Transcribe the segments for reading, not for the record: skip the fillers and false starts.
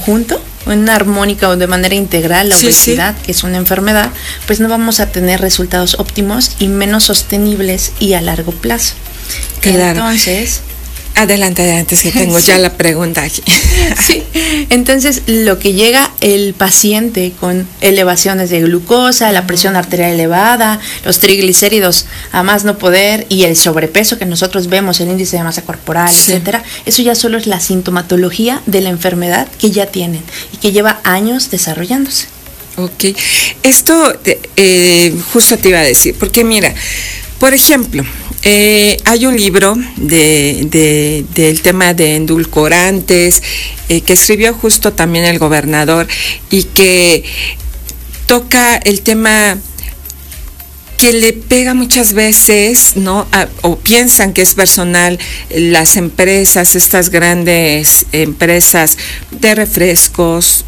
conjunto, en una armónica o de manera integral, la obesidad, que es una enfermedad, pues no vamos a tener resultados óptimos y menos sostenibles y a largo plazo. Claro. Entonces, adelante, que tengo ya la pregunta aquí. Sí, entonces lo que llega el paciente con elevaciones de glucosa, la presión arterial elevada, los triglicéridos a más no poder y el sobrepeso que nosotros vemos, el índice de masa corporal, etcétera, eso ya solo es la sintomatología de la enfermedad que ya tienen y que lleva años desarrollándose. Ok, esto justo te iba a decir, porque mira, por ejemplo, hay un libro del tema de endulcorantes que escribió justo también el gobernador y que toca el tema que le pega muchas veces, ¿no? O piensan que es personal las empresas, estas grandes empresas de refrescos,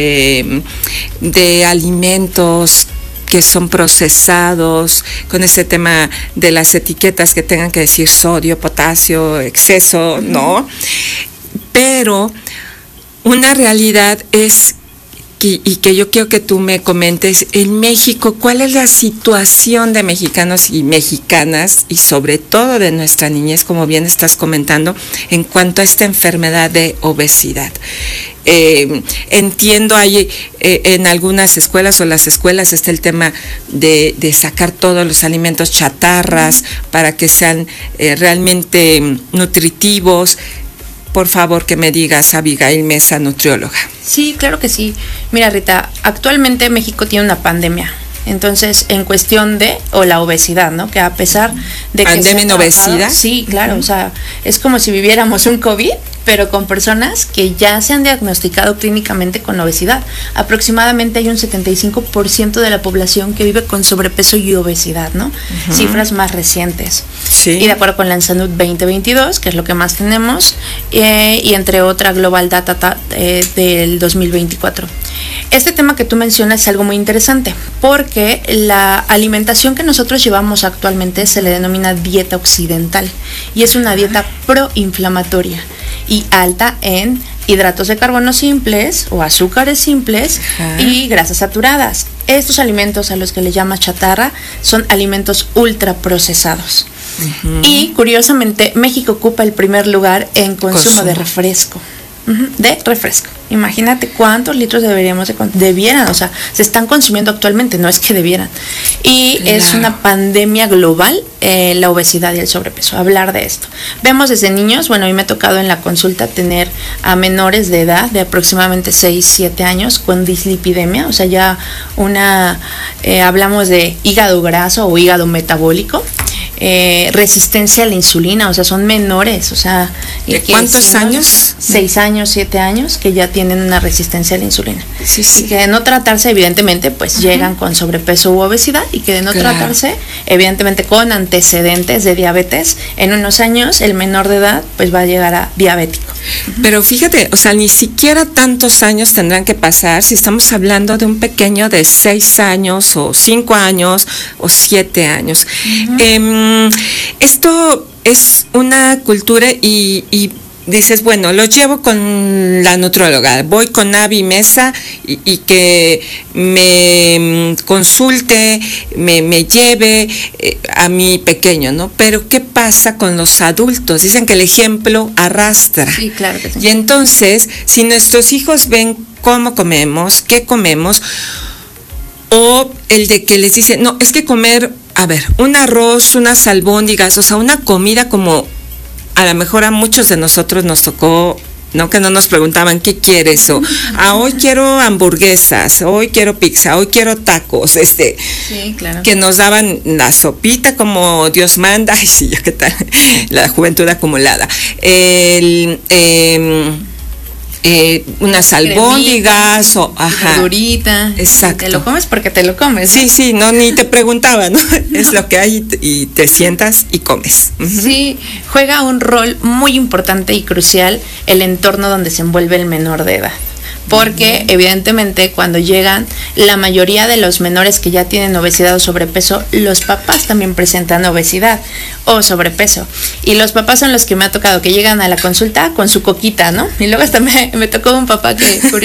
de alimentos que son procesados, con ese tema de las etiquetas que tengan que decir sodio, potasio, exceso, ¿no? Pero una realidad es, y que yo quiero que tú me comentes, en México, ¿cuál es la situación de mexicanos y mexicanas, y sobre todo de nuestra niñez, como bien estás comentando, en cuanto a esta enfermedad de obesidad? Entiendo ahí en algunas escuelas o las escuelas está el tema de sacar todos los alimentos chatarras para que sean realmente nutritivos. Por favor, que me digas, Abigail Mesa, nutrióloga. Sí, claro que sí. Mira, Rita, actualmente México tiene una pandemia. Entonces, en cuestión de, o la obesidad, ¿no? Que a pesar de que ¿Pandemia en obesidad? Sí, claro, o sea, es como si viviéramos un COVID, pero con personas que ya se han diagnosticado clínicamente con obesidad. Aproximadamente hay un 75% de la población que vive con sobrepeso y obesidad, ¿no? Cifras más recientes. Sí. Y de acuerdo con la Salud 2022, que es lo que más tenemos, y entre otra Global Data del 2024. Este tema que tú mencionas es algo muy interesante, porque la alimentación que nosotros llevamos actualmente se le denomina dieta occidental, y es una dieta proinflamatoria y alta en hidratos de carbono simples o azúcares simples y grasas saturadas. Estos alimentos a los que le llama chatarra son alimentos ultraprocesados. Y curiosamente México ocupa el primer lugar en consumo de refresco. De refresco. Imagínate cuántos litros debieran, o sea, se están consumiendo actualmente, no es que debieran. Y es una pandemia global, la obesidad y el sobrepeso, hablar de esto. Vemos desde niños, bueno, a mí me ha tocado en la consulta tener a menores de edad, de aproximadamente 6, 7 años, con dislipidemia, o sea, ya hablamos de hígado graso o hígado metabólico. Resistencia a la insulina, o sea, son menores, o sea, ¿de cuántos años? 6 años, 7 años, que ya tienen una resistencia a la insulina. Sí. Y que de no tratarse, evidentemente, pues llegan con sobrepeso u obesidad, y que de no tratarse, evidentemente con antecedentes de diabetes, en unos años el menor de edad pues va a llegar a diabético. Pero fíjate, o sea, ni siquiera tantos años tendrán que pasar si estamos hablando de un pequeño de 6 años o 5 años o 7 años. Esto es una cultura y dices, bueno, lo llevo con la nutrióloga, voy con Abby Mesa y que me consulte, me lleve a mi pequeño, ¿no? Pero ¿qué pasa con los adultos? Dicen que el ejemplo arrastra. Sí, claro que sí. Y entonces, si nuestros hijos ven cómo comemos, qué comemos, o el de que les dicen, no, es que comer, a ver, un arroz, unas albóndigas, o sea, una comida como a lo mejor a muchos de nosotros nos tocó, ¿no? Que no nos preguntaban qué quieres, o hoy quiero hamburguesas, hoy quiero pizza, hoy quiero tacos, sí, claro. Que nos daban la sopita como Dios manda, ay sí, ¿qué tal? La juventud acumulada. Unas albóndigas o verdurita. Exacto. Te lo comes porque te lo comes, ¿no? Sí, no, ni te preguntaba, ¿no? Es lo que hay y te sientas y comes. Sí, juega un rol muy importante y crucial el entorno donde se envuelve el menor de edad. Porque evidentemente cuando llegan, la mayoría de los menores que ya tienen obesidad o sobrepeso, los papás también presentan obesidad o sobrepeso. Y los papás son los que me ha tocado que llegan a la consulta con su coquita, ¿no? Y luego hasta me tocó un papá que